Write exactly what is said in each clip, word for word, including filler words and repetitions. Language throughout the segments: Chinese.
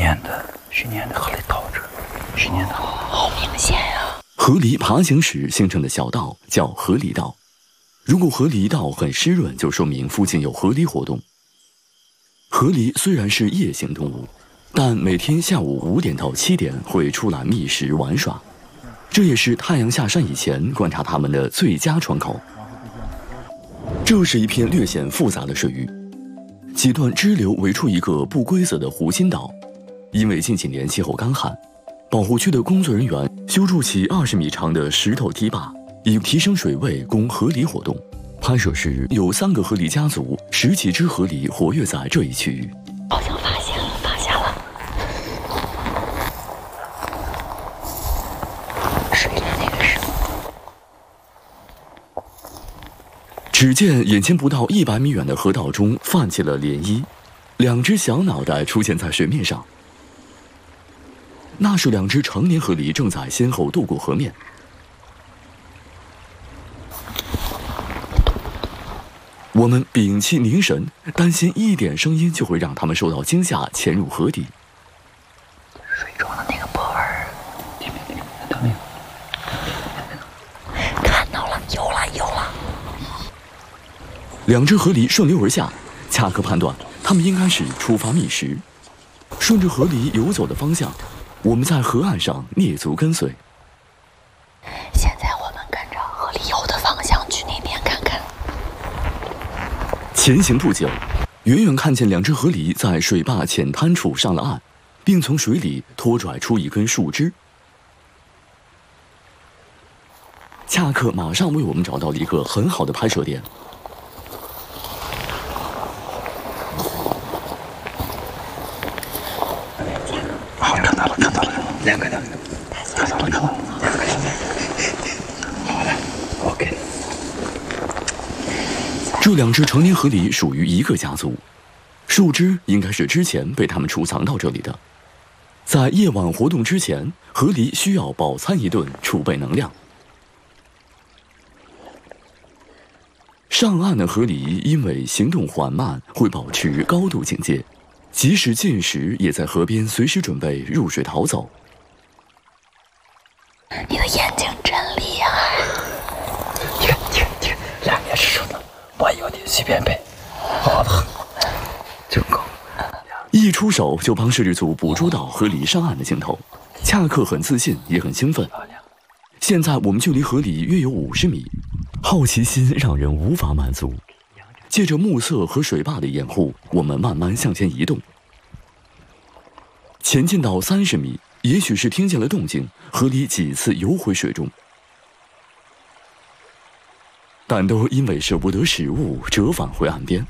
年的，去年的河里倒着，去年的好明显啊！ 河狸爬行时形成的小道叫河狸道，如果河狸道很湿润，就说明附近有河狸活动。河狸虽然是夜行动物，但每天下午五点到七点会出来觅食玩耍，这也是太阳下山以前观察它们的最佳窗口。这是一片略显复杂的水域，几段支流围出一个不规则的湖心岛。因为近几年气候干旱，保护区的工作人员修筑起二十米长的石头堤坝，以提升水位供河狸活动。拍摄时有三个河狸家族，十几只河狸活跃在这一区域。 好像发现了，发现了，水里那个是。 只见眼前不到一百米远的河道中泛起了涟漪，两只小脑袋出现在水面上。那是两只成年河狸正在先后渡过河面。我们屏气凝神，担心一点声音就会让它们受到惊吓，潜入河底。 水中的那个波纹， 到那个， 看到了，有了，有了。 两只河狸顺流而下，恰克判断它们应该是出发觅食。顺着河狸游走的方向，我们在河岸上蹑足跟随。 现在我们跟着河狸游的方向去那边看看。 前行不久，远远看见两只河狸在水坝浅滩处上了岸，并从水里拖拽出一根树枝。恰克马上为我们找到了一个很好的拍摄点。 好，看到了，看到了，两个的，看到了，看到了，好的 ，OK。 这两只成年河狸属于一个家族，树枝应该是之前被它们储藏到这里的。在夜晚活动之前，河狸需要饱餐一顿，储备能量。上岸的河狸因为行动缓慢，会保持高度警戒，即使进食，也在河边随时准备入水逃走。 你的眼睛真厉害！ 你看，你看，你看，两面是什么？我有点随便背，好的很，真高。 一出手就帮摄制组捕捉到河狸上岸的镜头，恰克很自信，也很兴奋。现在我们距离河狸约有五十米，好奇心让人无法满足。借着暮色和水坝的掩护，我们慢慢向前移动。前进到三十米，也许是听见了动静，河狸几次游回水中，但都因为舍不得食物，折返回岸边。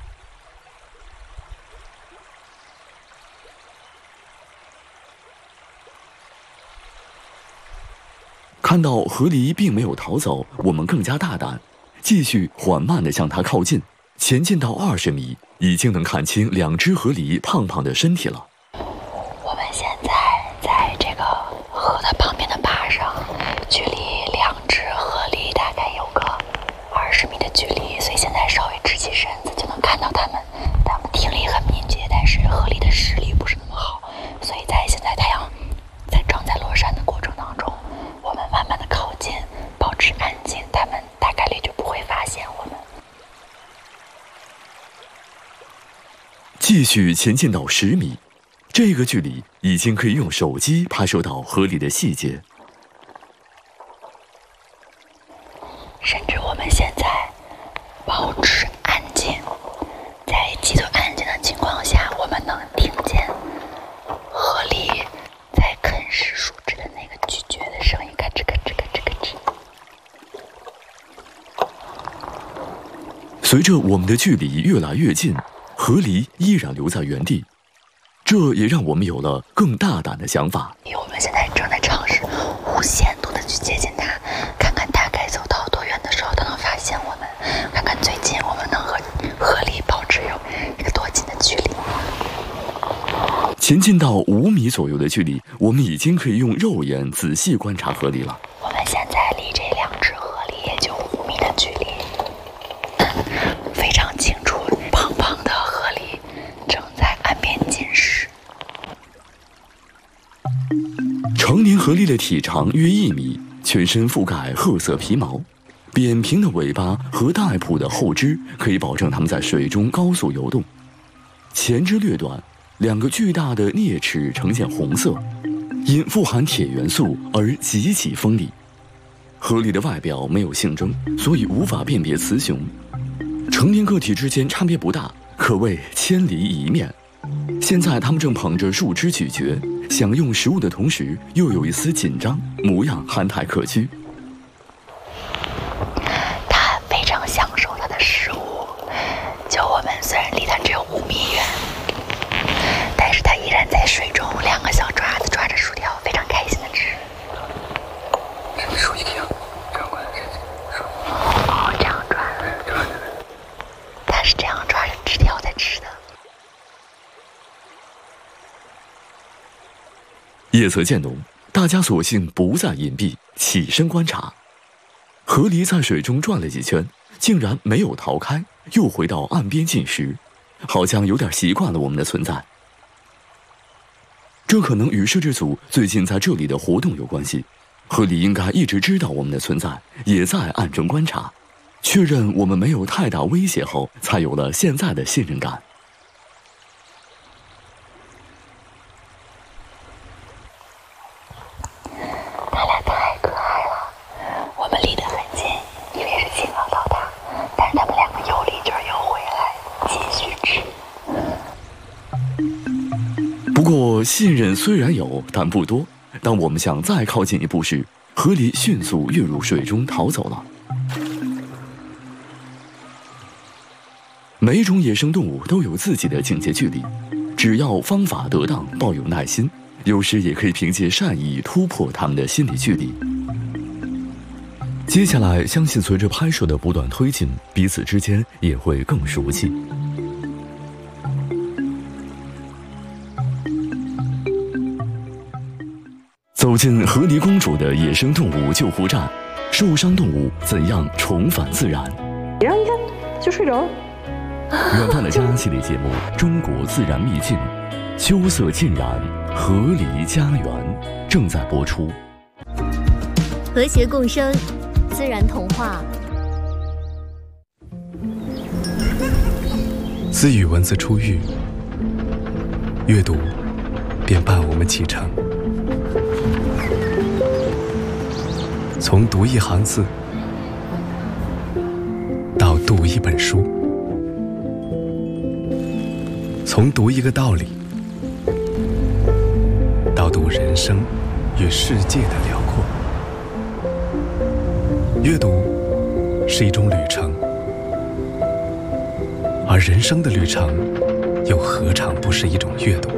看到河狸并没有逃走，我们更加大胆，继续缓慢地向它靠近。前进到二十米，已经能看清两只河狸胖胖的身体了。 我们现在在这个河的旁边的坝上，距离两只河狸大概有个二十米的距离，所以现在稍微直起身子就能看到它们。它们听力很敏捷，但是河狸的视力不是那么好，所以在现在太阳在正在落山的过程当中，我们慢慢的靠近，保持安静，它们大概率就不会发现我们。 继续前进到十米，这个距离已经可以用手机拍摄到河里的细节。 甚至我们现在保持安静，在极度安静的情况下，我们能听见河狸在啃食树枝的那个咀嚼的声音，咔哧咔哧咔哧咔哧。 随着我们的距离越来越近，河狸依然留在原地，这也让我们有了更大胆的想法。 我们现在正在尝试无限度的去接近它，看看大概走到多远的时候它能发现我们，看看最近我们能和河狸保持有一个多近的距离。 前进到五米左右的距离，我们已经可以用肉眼仔细观察河狸了。 我们现在离这两只河狸也就五米的距离，非常清楚，胖胖的河狸正在岸边进食。 成年河狸的体长约一米，全身覆盖褐色皮毛，扁平的尾巴和带蹼的后肢可以保证它们在水中高速游动。前肢略短，两个巨大的啮齿呈现红色，因富含铁元素而极其锋利。河狸的外表没有性征，所以无法辨别雌雄。成年个体之间差别不大，可谓千里一面。现在它们正捧着树枝咀嚼，享用食物的同时，又有一丝紧张，模样憨态可掬。 它非常享受它的食物，就我们虽然离它只有五米远，但是它依然在水中两个小爪子抓着薯条，非常开心的吃。 这你手一样，这样过来，手。 哦，这样抓。它是这样抓着纸条在吃的。 夜色渐浓，大家索性不再隐蔽，起身观察。河狸在水中转了几圈，竟然没有逃开，又回到岸边进食，好像有点习惯了我们的存在。这可能与摄制组最近在这里的活动有关系。河狸应该一直知道我们的存在，也在暗中观察，确认我们没有太大威胁后，才有了现在的信任感。 它俩太可爱了，我们离得很近，以为是亲吻到它，但是它们两个有理劲儿又回来，继续吃。 不过信任虽然有，但不多。当我们想再靠近一步时，河狸迅速跃入水中逃走了。每一种野生动物都有自己的警戒距离，只要方法得当，抱有耐心，有时也可以凭借善意突破它们的心理距离。接下来，相信随着拍摄的不断推进，彼此之间也会更熟悉。走进河狸公主的野生动物救护站，受伤动物怎样重返自然？ 然后你看，就睡着了。 远方的家系列节目《中国自然秘境》，秋色浸染河狸家园正在播出。 和谐共生，自然童话。 自与文字初遇，阅读便伴我们启程。从读一行字，到读一本书，从读一个道理，到读人生与世界的辽阔。阅读是一种旅程，而人生的旅程又何尝不是一种阅读？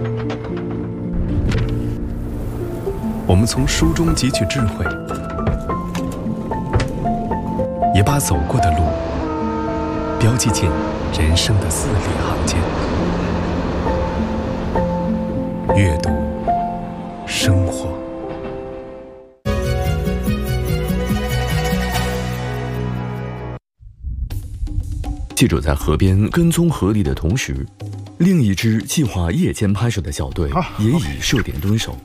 我们从书中汲取智慧，也把走过的路标记进人生的字里行间。阅读，生活。 记者在河边跟踪河狸的同时，另一支计划夜间拍摄的小队也已设点蹲守。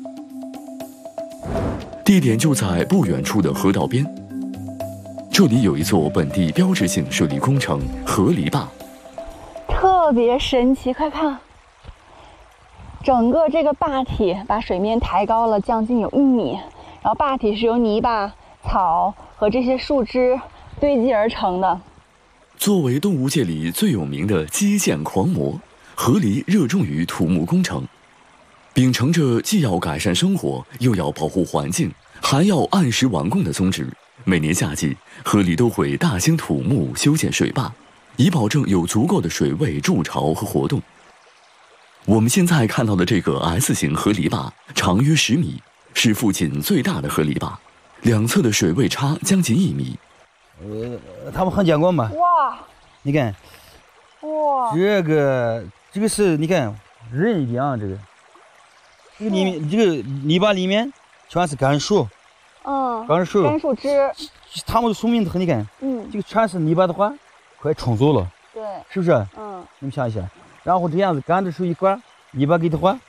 地点就在不远处的河道边，这里有一座本地标志性水利工程——河狸坝， 特别神奇，快看！整个这个坝体把水面抬高了将近有一米，然后坝体是由泥巴、草和这些树枝堆积而成的。 作为动物界里最有名的基建狂魔，河狸热衷于土木工程，秉承着既要改善生活，又要保护环境，还要按时完工的宗旨。每年夏季，河狸都会大兴土木修建水坝，以保证有足够的水位筑巢和活动。我们现在看到的这个 S 型河狸坝长约十米，是附近最大的河狸坝，两侧的水位差将近一米。 呃，他们很见过吗？ 哇！ 你看， 哇！ 这个这个是你看人一样，这个这个里面这个泥巴里面全是干树， 嗯， 干树， 干树枝。 他们的宿命特，你看， 嗯， 这个全是泥巴的话，快冲走了， 对， 是不是？ 嗯， 你们想一下，然后这样子干的时候一刮，泥巴给的话，